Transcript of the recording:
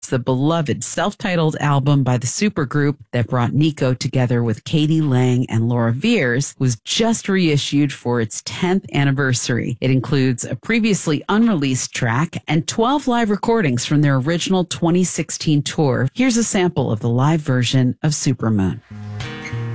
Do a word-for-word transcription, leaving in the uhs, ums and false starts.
The beloved self-titled album by the supergroup that brought Nico together with Katie Lang and Laura Veers was just reissued for its tenth anniversary. It includes a previously unreleased track and twelve live recordings from their original twenty sixteen tour. Here's a sample of the live version of Supermoon.